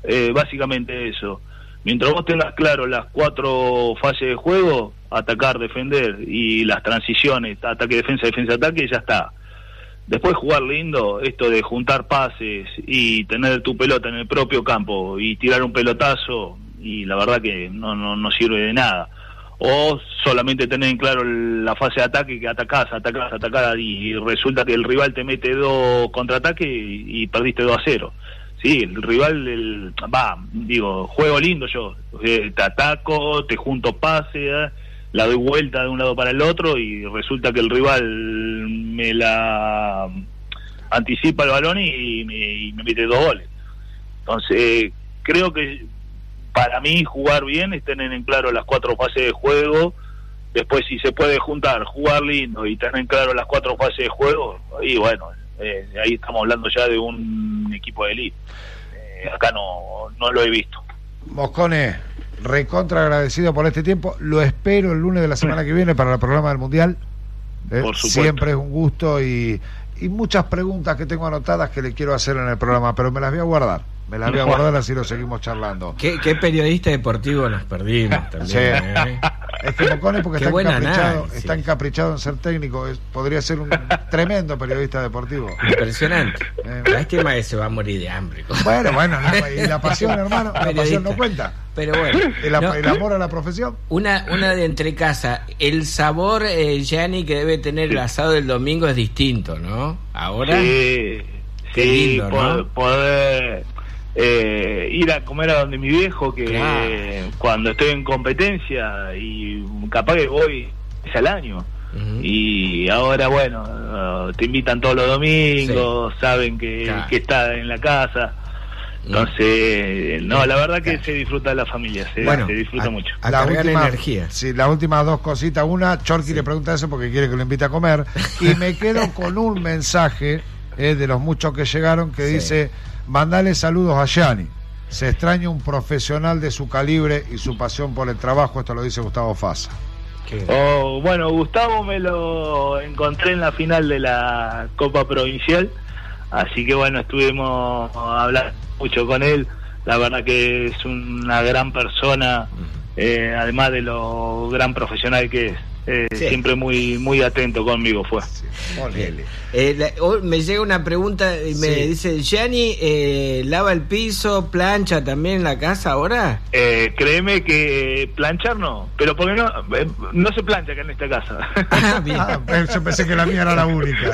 Básicamente eso. Mientras vos tengas claro las 4 fases de juego, atacar, defender y las transiciones, ataque, defensa, defensa, ataque, ya está. Después jugar lindo, esto de juntar pases y tener tu pelota en el propio campo y tirar un pelotazo, y la verdad que no sirve de nada. O solamente tener en claro la fase de ataque, que atacás y resulta que el rival te mete 2 contraataques y perdiste 2-0. Sí, el rival, juego lindo yo, te ataco, te junto pase, la doy vuelta de un lado para el otro y resulta que el rival me la anticipa el balón y me mete 2 goles. Entonces, creo que para mí jugar bien es tener en claro las 4 fases de juego. Después, si se puede juntar, jugar lindo y tener en claro las 4 fases de juego, y bueno, ahí estamos hablando ya de un equipo de elite. Acá no lo he visto. Moscone, recontra agradecido por este tiempo. Lo espero el lunes de la semana que viene para el programa del Mundial. Por supuesto. Siempre es un gusto y muchas preguntas que tengo anotadas que le quiero hacer en el programa, pero me las voy a guardar. Así lo seguimos charlando. ¿Qué periodista deportivo nos perdimos también? Sí. Es que Moscone, porque está encaprichado en ser técnico, podría ser un tremendo periodista deportivo. Impresionante. Lástima que se va a morir de hambre. Bueno, y la pasión, hermano, la pasión no cuenta. Pero bueno, el amor a la profesión. Una de entre casa. El sabor, Gianni, que debe tener el asado del domingo es distinto, ¿no? Ahora. Sí, lindo, ¿no? Poder ir a comer a donde mi viejo, que claro, cuando estoy en competencia, y capaz que voy es al año. Uh-huh. Y ahora, bueno, te invitan todos los domingos, sí, saben que está en la casa. Entonces, la verdad que se disfruta de la familia, se disfruta mucho. A la última energía. Sí, las últimas 2 cositas. Una, Chorqui le pregunta eso porque quiere que lo invite a comer. Y me quedo con un mensaje de los muchos que llegaron que dice: mandale saludos a Gianni. Se extraña un profesional de su calibre y su pasión por el trabajo. Esto lo dice Gustavo Fasa. Bueno, Gustavo me lo encontré en la final de la Copa Provincial. Así que bueno, estuvimos hablando mucho con él. La verdad que es una gran persona, además de lo gran profesional que es. Siempre muy atento conmigo fue. Sí. Me llega una pregunta y me dice: Gianni, ¿lava el piso, plancha también en la casa ahora? Créeme que planchar no, pero porque no se plancha acá en esta casa. Bien. Yo pensé que la mía era la única.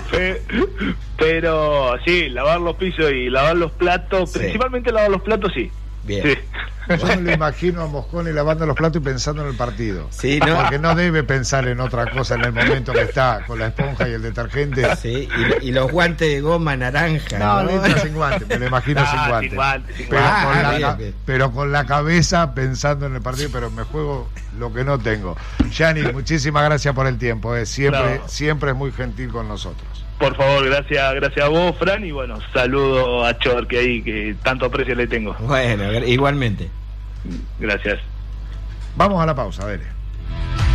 Pero sí, lavar los pisos y lavar los platos, principalmente lavar los platos, sí. Bien. Sí. Yo me lo imagino a Moscone lavando los platos y pensando en el partido. Sí, ¿no? Porque no debe pensar en otra cosa en el momento que está con la esponja y el detergente. Sí, y los guantes de goma naranja. No entra sin guante, me lo imagino sin guante. Pero con la cabeza pensando en el partido, pero me juego lo que no tengo. Gianni, muchísimas gracias por el tiempo. Siempre es muy gentil con nosotros. Por favor, gracias a vos, Fran, y bueno, saludo a Chor, que tanto aprecio le tengo. Bueno, igualmente. Gracias. Vamos a la pausa, a ver.